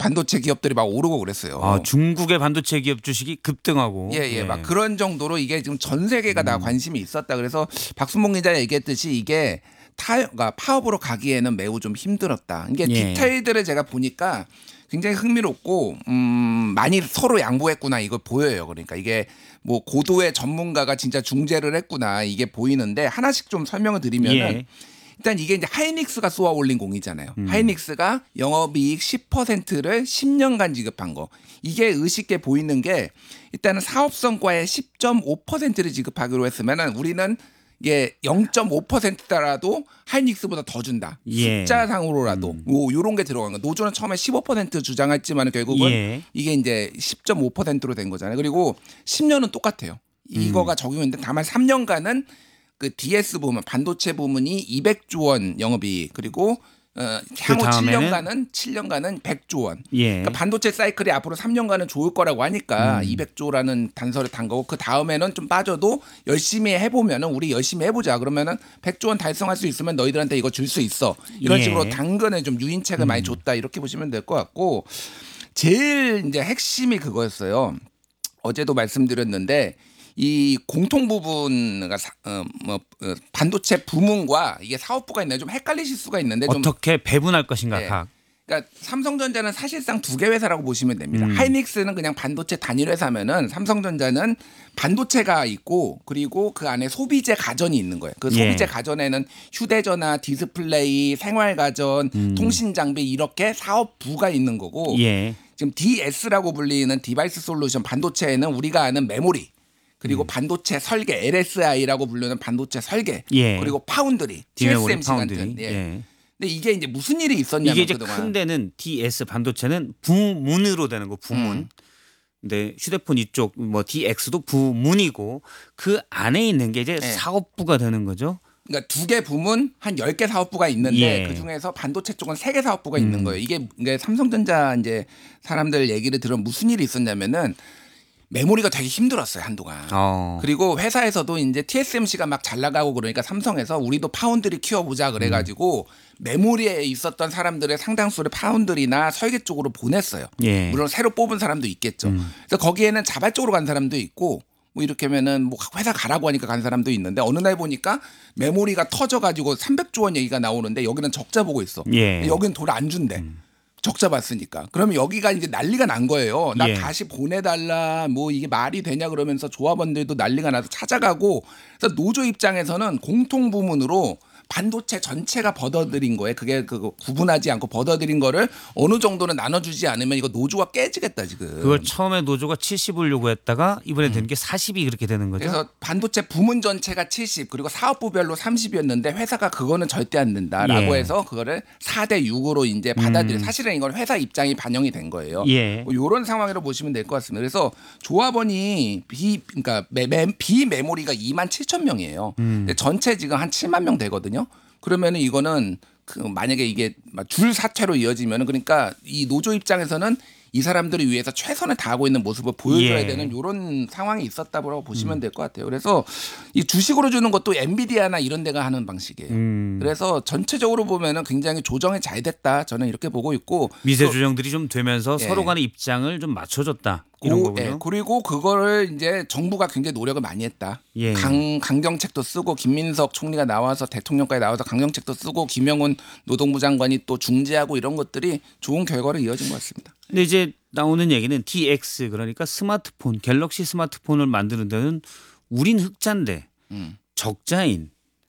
반도체 기업들이 막 오르고 그랬어요. 아, 중국의 반도체 기업 주식이 급등하고. 예, 막 그런 정도로 이게 지금 전 세계가 다 관심이 있었다. 그래서 박순봉 기자 얘기했듯이 이게 그러니까 파업으로 가기에는 매우 좀 힘들었다. 이게 디테일들을 제가 보니까 굉장히 흥미롭고 많이 서로 양보했구나 이거 보여요. 그러니까 이게 뭐 고도의 전문가가 진짜 중재를 했구나 이게 보이는데 하나씩 좀 설명을 드리면은 일단 이게 이제 하이닉스가 쏘아 올린 공이잖아요. 하이닉스가 영업이익 10%를 10년간 지급한 거. 이게 의식게 보이는 게 일단은 사업성과의 10.5%를 지급하기로 했으면은 우리는 이게 0.5%라도 하이닉스보다 더 준다. 숫자상으로라도 뭐 이런 게 들어간 거. 노조는 처음에 15% 주장했지만 결국은 이게 이제 10.5%로 된 거잖아요. 그리고 10년은 똑같아요. 이거가 적용인데 다만 3년간은 그 DS 부문 반도체 부문이 200조 원 영업이익 그리고 향후 7년간은 100조 원. 그러니까 반도체 사이클이 앞으로 3년간은 좋을 거라고 하니까 200조라는 단서를 탄 거고 그 다음에는 좀 빠져도 열심히 해보면은 우리 열심히 해보자 그러면은 100조 원 달성할 수 있으면 너희들한테 이거 줄 수 있어. 이런 식으로 당근에 좀 유인책을 많이 줬다 이렇게 보시면 될 것 같고 제일 이제 핵심이 그거였어요. 어제도 말씀드렸는데. 이 공통 부분가 반도체 부문과 이게 사업부가 있나요? 좀 헷갈리실 수가 있는데 좀 어떻게 배분할 것인가. 네. 그러니까 삼성전자는 사실상 두 개 회사라고 보시면 됩니다. 하이닉스는 그냥 반도체 단일 회사면은 삼성전자는 반도체가 있고 그리고 그 안에 소비재 가전이 있는 거예요. 그 소비재 가전에는 휴대전화, 디스플레이, 생활가전, 통신장비 이렇게 사업부가 있는 거고 지금 DS라고 불리는 디바이스 솔루션 반도체에는 우리가 아는 메모리 그리고 반도체 설계 LSI라고 부르는 반도체 설계 그리고 파운드리 TSMC 같은 근데 이게 이제 무슨 일이 있었냐면 이게 이제 그동안 큰 데는 DS 반도체는 부문으로 되는 거 부문. 근데 휴대폰 이쪽 뭐 DX도 부문이고 그 안에 있는 게 이제 사업부가 되는 거죠. 그러니까 두 개 부문 한 10개 사업부가 있는데 그중에서 반도체 쪽은 3개 사업부가 있는 거예요. 이게 삼성전자 이제 사람들 얘기를 들으면 무슨 일이 있었냐면은 메모리가 되게 힘들었어요 한동안. 그리고 회사에서도 이제 TSMC가 막 잘 나가고 그러니까 삼성에서 우리도 파운드리 키워보자 그래가지고 메모리에 있었던 사람들의 상당수를 파운드리나 설계 쪽으로 보냈어요. 물론 새로 뽑은 사람도 있겠죠. 그래서 거기에는 자발 쪽으로 간 사람도 있고 뭐 이렇게 하면은 뭐 회사 가라고 하니까 간 사람도 있는데 어느 날 보니까 메모리가 터져가지고 300조 원 얘기가 나오는데 여기는 적자 보고 있어. 여기는 돈 안 준대. 적자 봤으니까. 그러면 여기가 이제 난리가 난 거예요. 나 다시 보내달라. 뭐 이게 말이 되냐 그러면서 조합원들도 난리가 나서 찾아가고. 그래서 노조 입장에서는 공통 부문으로 반도체 전체가 벗어들인 거예요. 그게 구분하지 않고 벗어들인 거를 어느 정도는 나눠주지 않으면 이거 노조가 깨지겠다 지금. 그걸 처음에 노조가 70을 요구했다가 이번에 되는 게 40이 그렇게 되는 거죠. 그래서 반도체 부문 전체가 70 그리고 사업부별로 30이었는데 회사가 그거는 절대 안 된다라고 해서 그거를 4대 6으로 이제 받아들여. 사실은 이건 회사 입장이 반영이 된 거예요. 뭐 이런 상황으로 보시면 될 것 같습니다. 그래서 조합원이 그러니까 비메모리가 27,000명이에요. 전체 지금 한 7만 명 되거든요. 그러면은 이거는 만약에 이게 줄 사퇴로 이어지면은 그러니까 이 노조 입장에서는 이 사람들을 위해서 최선을 다하고 있는 모습을 보여줘야 되는 이런 상황이 있었다고 보시면 될 것 같아요. 그래서 이 주식으로 주는 것도 엔비디아나 이런 데가 하는 방식이에요. 그래서 전체적으로 보면은 굉장히 조정이 잘 됐다. 저는 이렇게 보고 있고 미세 조정들이 좀 되면서 서로 간의 입장을 좀 맞춰줬다. 이런 거군요. 그리고 그거를 이제 정부가 굉장히 노력을 많이 했다. 강경책도 쓰고 김민석 총리가 나와서 대통령까지 나와서 강경책도 쓰고 김영훈 노동부 장관이 또 중재하고 이런 것들이 좋은 결과로 이어진 것 같습니다. 근데 이제 나오는 얘기는 DX 그러니까 스마트폰, 갤럭시 스마트폰을 만드는 데는 우린 흑자인데 적자인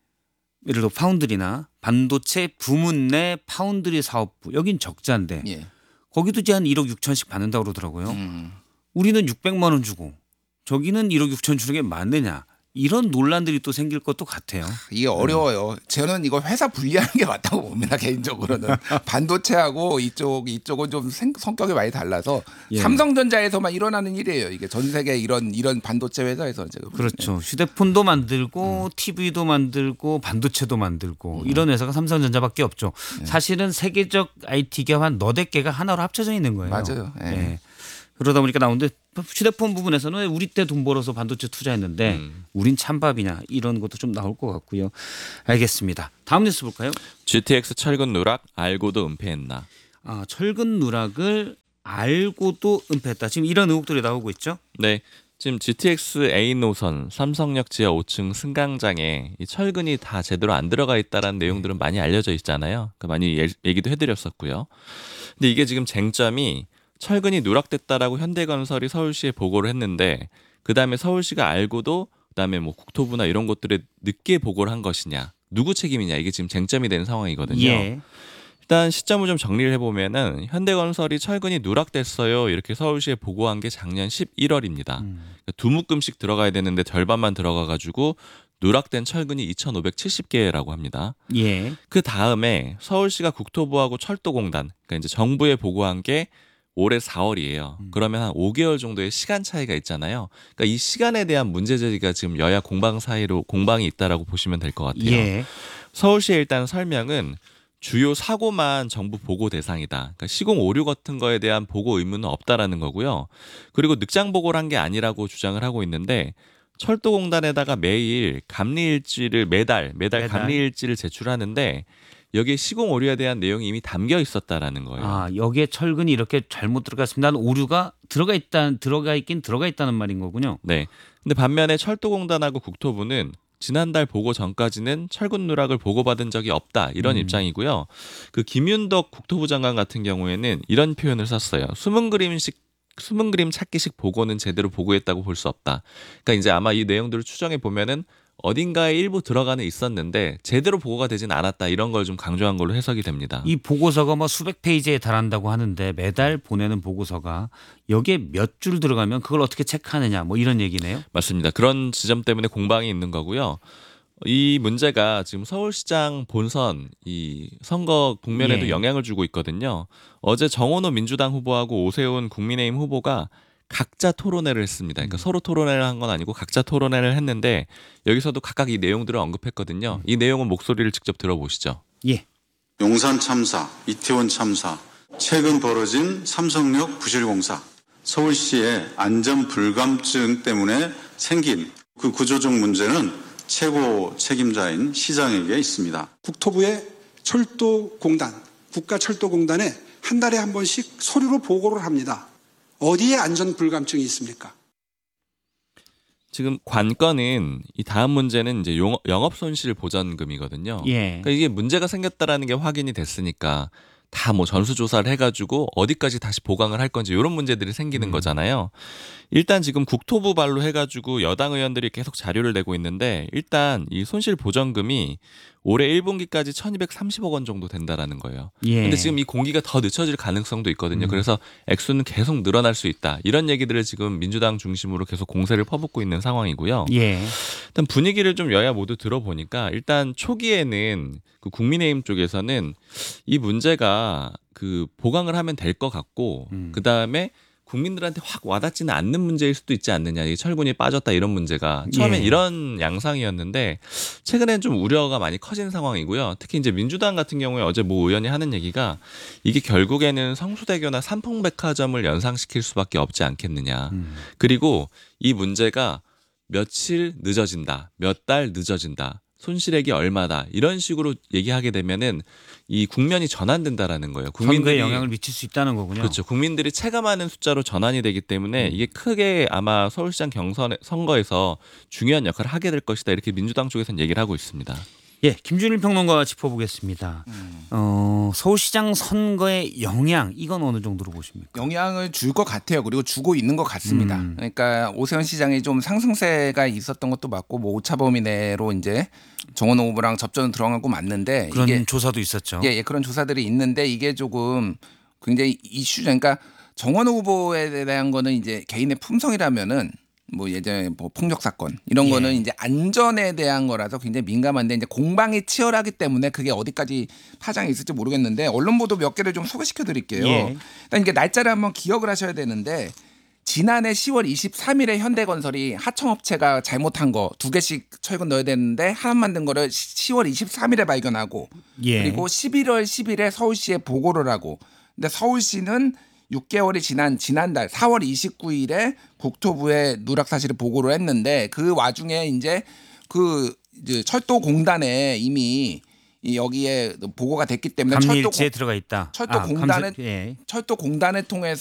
예를 들어 파운드리나 반도체 부문 내 파운드리 사업부 여긴 적자인데 거기도 이제 한 1억 6천씩 받는다고 그러더라고요. 우리는 600만 원 주고 저기는 1억 6천 주는 게 맞느냐. 이런 논란들이 또 생길 것도 같아요. 이게 어려워요. 저는 이거 회사 분리하는 게 맞다고 봅니다. 개인적으로는. 반도체하고 이쪽은 좀 성격이 많이 달라서 삼성전자에서만 일어나는 일이에요. 이게 전 세계 이런 반도체 회사에서 제가 그렇죠. 휴대폰도 만들고 TV도 만들고 반도체도 만들고 이런 회사가 삼성전자밖에 없죠. 사실은 세계적 IT 기업 한 너댓 개가 하나로 합쳐져 있는 거예요. 맞아요. 그러다 보니까 나오는데 휴대폰 부분에서는 왜 우리 때 돈 벌어서 반도체 투자했는데 우린 찬밥이냐 이런 것도 좀 나올 것 같고요. 알겠습니다. 다음 뉴스 볼까요? GTX 철근 누락 알고도 은폐했나. 철근 누락을 알고도 은폐했다. 지금 이런 의혹들이 나오고 있죠. 네. 지금 GTX A 노선 삼성역 지하 5층 승강장에 이 철근이 다 제대로 안 들어가 있다라는 내용들은 많이 알려져 있잖아요. 그 많이 얘기도 해드렸었고요. 근데 이게 지금 쟁점이 철근이 누락됐다라고 현대건설이 서울시에 보고를 했는데 그 다음에 서울시가 알고도 그다음에 뭐 국토부나 이런 곳들에 늦게 보고를 한 것이냐, 누구 책임이냐, 이게 지금 쟁점이 되는 상황이거든요. 예. 일단 시점을 좀 정리를 해보면은 현대건설이 철근이 누락됐어요 이렇게 서울시에 보고한 게 작년 11월입니다. 그러니까 두 묶음씩 들어가야 되는데 절반만 들어가가지고 누락된 철근이 2,570개라고 합니다. 예. 그 다음에 서울시가 국토부하고 철도공단, 그러니까 이제 정부에 보고한 게 올해 4월이에요. 그러면 한 5개월 정도의 시간 차이가 있잖아요. 그러니까 이 시간에 대한 문제 제기가 지금 여야 공방 사이로 공방이 있다라고 보시면 될 것 같아요. 예. 서울시의 일단 설명은 주요 사고만 정부 보고 대상이다. 그러니까 시공 오류 같은 거에 대한 보고 의무는 없다라는 거고요. 그리고 늑장 보고를 한 게 아니라고 주장을 하고 있는데 철도공단에다가 매일 감리일지를 매달 감리일지를 제출하는데 여기에 시공 오류에 대한 내용이 이미 담겨 있었다라는 거예요. 아, 여기에 철근이 이렇게 잘못 들어갔습니다. 오류가 들어가 있다는 말인 거군요. 네. 근데 반면에 철도공단하고 국토부는 지난달 보고 전까지는 철근 누락을 보고받은 적이 없다 이런 입장이고요. 그 김윤덕 국토부 장관 같은 경우에는 이런 표현을 썼어요. 숨은 그림 찾기식 보고는 제대로 보고했다고 볼 수 없다. 그러니까 이제 아마 이 내용들을 추정해 보면은 어딘가에 일부 들어가는 있었는데 제대로 보고가 되진 않았다 이런 걸 좀 강조한 걸로 해석이 됩니다. 이 보고서가 뭐 수백 페이지에 달한다고 하는데 매달 보내는 보고서가 여기에 몇 줄 들어가면 그걸 어떻게 체크하느냐 뭐 이런 얘기네요. 맞습니다. 그런 지점 때문에 공방이 있는 거고요. 이 문제가 지금 서울시장 본선 이 선거 국면에도 예. 영향을 주고 있거든요. 어제 정원호 민주당 후보하고 오세훈 국민의힘 후보가 각자 토론회를 했습니다. 그러니까 서로 토론회를 한 건 아니고 각자 토론회를 했는데 여기서도 각각 이 내용들을 언급했거든요. 이 내용은 목소리를 직접 들어보시죠. 예. 용산 참사, 이태원 참사, 최근 벌어진 삼성역 부실공사, 서울시의 안전 불감증 때문에 생긴 그 구조적 문제는 최고 책임자인 시장에게 있습니다. 국토부의 철도공단, 국가철도공단에 한 달에 한 번씩 서류로 보고를 합니다. 어디에 안전 불감증이 있습니까? 지금 관건은 이 다음 문제는 이제 영업 손실 보전금이거든요. 예. 그러니까 이게 문제가 생겼다라는 게 확인이 됐으니까 다 뭐 전수조사를 해가지고 어디까지 다시 보강을 할 건지 이런 문제들이 생기는 거잖아요. 일단 지금 국토부 발로 해가지고 여당 의원들이 계속 자료를 내고 있는데 일단 이 손실 보전금이 올해 1분기까지 1,230억 원 정도 된다라는 거예요. 예. 근데 지금 이 공기가 더 늦춰질 가능성도 있거든요. 그래서 액수는 계속 늘어날 수 있다. 이런 얘기들을 지금 민주당 중심으로 계속 공세를 퍼붓고 있는 상황이고요. 예. 일단 분위기를 좀 여야 모두 들어보니까 일단 초기에는 그 국민의힘 쪽에서는 이 문제가 그 보강을 하면 될 것 같고 그 다음에 국민들한테 확 와닿지는 않는 문제일 수도 있지 않느냐. 이게 철근이 빠졌다 이런 문제가 처음엔 예. 이런 양상이었는데 최근엔 좀 우려가 많이 커진 상황이고요. 특히 이제 민주당 같은 경우에 어제 모 의원이 하는 얘기가 이게 결국에는 성수대교나 삼풍백화점을 연상시킬 수밖에 없지 않겠느냐. 그리고 이 문제가 며칠 늦어진다, 몇 달 늦어진다, 손실액이 얼마다 이런 식으로 얘기하게 되면은 이 국면이 전환된다라는 거예요. 선거에 영향을 미칠 수 있다는 거군요. 그렇죠. 국민들이 체감하는 숫자로 전환이 되기 때문에 이게 크게 아마 서울시장 경선 선거에서 중요한 역할을 하게 될 것이다. 이렇게 민주당 쪽에서는 얘기를 하고 있습니다. 예, 김준일 평론가와 짚어보겠습니다. 서울시장 선거의 영향 이건 어느 정도로 보십니까? 영향을 줄 것 같아요. 그리고 주고 있는 것 같습니다. 그러니까 오세훈 시장이 좀 상승세가 있었던 것도 맞고 뭐 오차 범위 내로 이제 정원호 후보랑 접전은 들어간 거 맞는데 그런 이게 조사도 있었죠. 예, 그런 조사들이 있는데 이게 조금 굉장히 이슈죠. 그러니까 정원호 후보에 대한 거는 이제 개인의 품성이라면은 뭐 예전에 뭐 폭력 사건 이런 예. 거는 이제 안전에 대한 거라서 굉장히 민감한데 이제 공방이 치열하기 때문에 그게 어디까지 파장이 있을지 모르겠는데 언론 보도 몇 개를 좀 소개시켜 드릴게요. 예. 일단 이게 날짜를 한번 기억을 하셔야 되는데 지난해 10월 23일에 현대건설이 하청업체가 잘못한 거 2개씩 철근 넣어야 되는데 하나 만든 거를 10월 23일에 발견하고 예. 그리고 11월 10일에 서울시에 보고를 하고 근데 서울시는 6개월이 지난달 4월 29일에 국토부에 누락 사실을 보고를 했는데 그 와중에 이제 그 이제 철도공단에 이미 여기에 보고가 됐기 때문에 감리일지에 들어가 있다. 철도공단을 예. 철도공단을 통해서